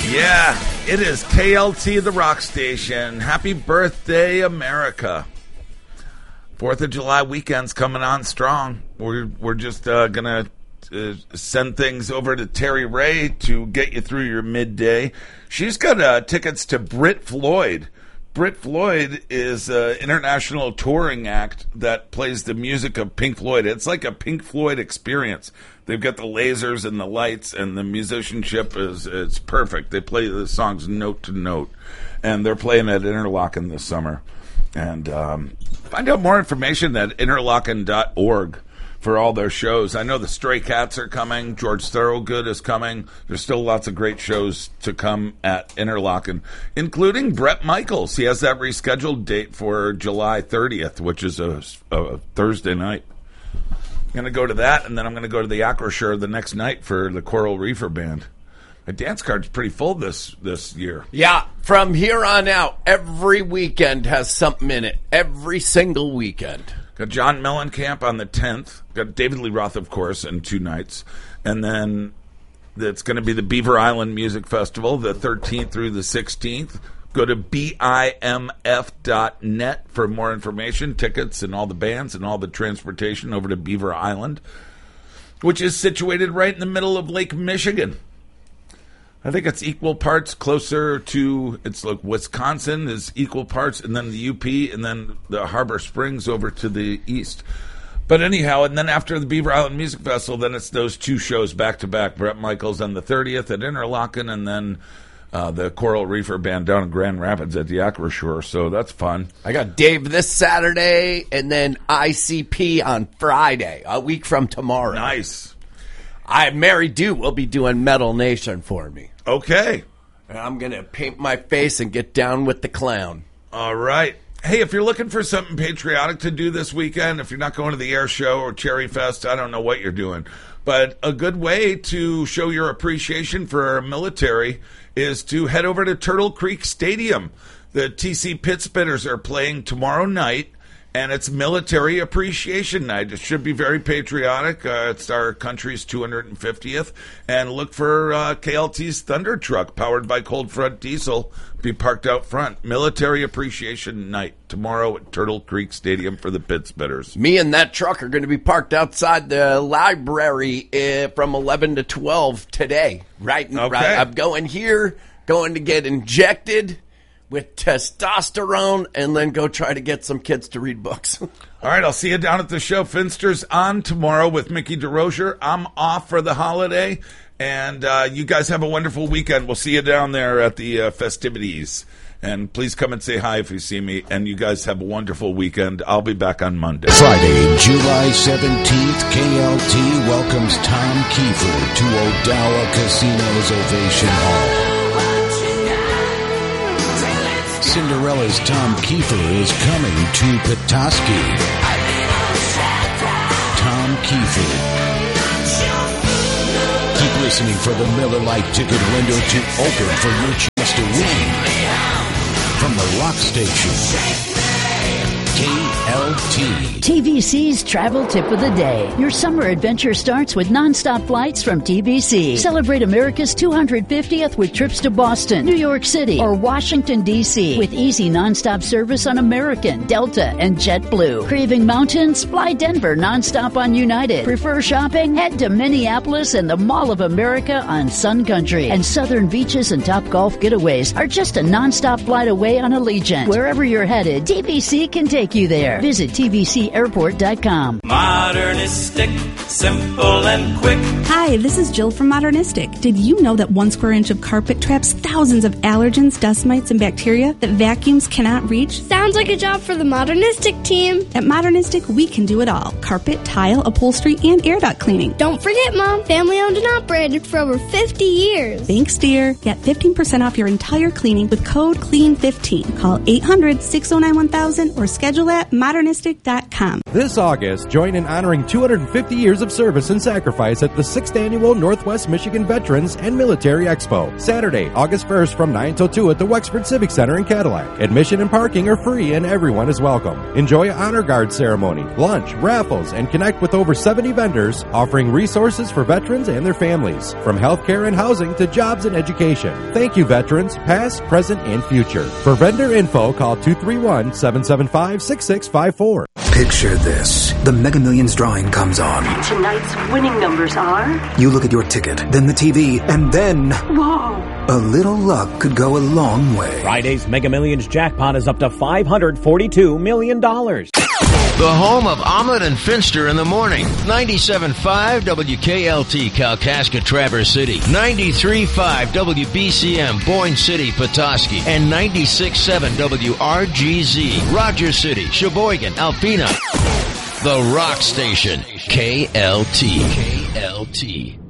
Yeah, it is KLT, the rock station. Happy birthday, America. 4th of July weekend's coming on strong. We're just going to send things over to Terry Ray to get you through your midday. She's got tickets to Brit Floyd. Brit Floyd is an international touring act that plays the music of Pink Floyd. It's like a Pink Floyd experience. They've got the lasers and the lights, and the musicianship it's perfect. They play the songs note to note, and they're playing at Interlochen this summer. And find out more information at interlochen.org for all their shows. I know the Stray Cats are coming. George Thorogood is coming. There's still lots of great shows to come at Interlochen, including Bret Michaels. He has that rescheduled date for July 30th, which is a Thursday night. I'm going to go to that, and then I'm going to go to the Acrisure the next night for the Coral Reefer Band. My dance card's pretty full this year. Yeah, from here on out, every weekend has something in it. Every single weekend. Got John Mellencamp on the 10th. Got David Lee Roth, of course, in 2 nights. And then it's going to be the Beaver Island Music Festival, the 13th through the 16th. Go to BIMF.net for more information, tickets, and all the bands and all the transportation over to Beaver Island, which is situated right in the middle of Lake Michigan. I think it's equal parts closer to, it's like Wisconsin is equal parts, and then the UP, and then the Harbor Springs over to the east. But anyhow, and then after the Beaver Island Music Festival, then it's those 2 shows back-to-back. Bret Michaels on the 30th at Interlochen, and then the Coral Reefer Band down in Grand Rapids at the Acrisure, so that's fun. I got Dave this Saturday, and then ICP on Friday, a week from tomorrow. Nice. Mary Dew will be doing Metal Nation for me. Okay. And I'm going to paint my face and get down with the clown. All right. Hey, if you're looking for something patriotic to do this weekend, if you're not going to the Air Show or Cherry Fest, I don't know what you're doing. But a good way to show your appreciation for our military is to head over to Turtle Creek Stadium. The TC Pit Spinners are playing tomorrow night, and it's Military Appreciation Night. It should be very patriotic. It's our country's 250th. And look for KLT's Thunder Truck, powered by Cold Front Diesel, be parked out front. Military Appreciation Night tomorrow at Turtle Creek Stadium for the Pit Spinners. Me and that truck are going to be parked outside the library from 11 to 12 today. Right. I'm going here, going to get injected with testosterone, and then go try to get some kids to read books. All right, I'll see you down at the show. Finster's on tomorrow with Mickey DeRozier. I'm off for the holiday, and you guys have a wonderful weekend. We'll see you down there at the festivities. And please come and say hi if you see me, and you guys have a wonderful weekend. I'll be back on Monday. Friday, July 17th, KLT welcomes Tom Kiefer to Odawa Casino's Ovation Hall. Cinderella's Tom Kiefer is coming to Petoskey. Tom Kiefer. Keep listening for the Miller Lite ticket window to open for your chance to win. From the Rock Station, KLT. TVC's Travel Tip of the Day. Your summer adventure starts with nonstop flights from TVC. Celebrate America's 250th with trips to Boston, New York City, or Washington, D.C. with easy nonstop service on American, Delta, and JetBlue. Craving mountains? Fly Denver nonstop on United. Prefer shopping? Head to Minneapolis and the Mall of America on Sun Country. And southern beaches and top golf getaways are just a nonstop flight away on Allegiant. Wherever you're headed, TVC can take you there. Visit TVCairport.com. Modernistic, simple and quick. Hi, this is Jill from Modernistic. Did you know that 1 square inch of carpet traps thousands of allergens, dust mites, and bacteria that vacuums cannot reach? Sounds like a job for the Modernistic team. At Modernistic, we can do it all. Carpet, tile, upholstery, and air duct cleaning. Don't forget, Mom, family owned and operated for over 50 years. Thanks, dear. Get 15% off your entire cleaning with code CLEAN15. Call 800-609-1000 or schedule Schedule at modernistic.com. This August, join in honoring 250 years of service and sacrifice at the 6th Annual Northwest Michigan Veterans and Military Expo. Saturday, August 1st from 9 till 2 at the Wexford Civic Center in Cadillac. Admission and parking are free and everyone is welcome. Enjoy an honor guard ceremony, lunch, raffles, and connect with over 70 vendors offering resources for veterans and their families, from healthcare and housing to jobs and education. Thank you, veterans, past, present, and future. For vendor info, call 231-775-6654. Picture this. The Mega Millions drawing comes on. Tonight's winning numbers are... You look at your ticket, then the TV, and then... Whoa! A little luck could go a long way. Friday's Mega Millions jackpot is up to $542 million. The home of Omelet and Finster in the morning. 97.5 WKLT, Kalkaska, Traverse City. 93.5 WBCM, Boyne City, Petoskey. And 96.7 WRGZ, Rogers City, Sheboygan, Alpena. The Rock Station, KLT.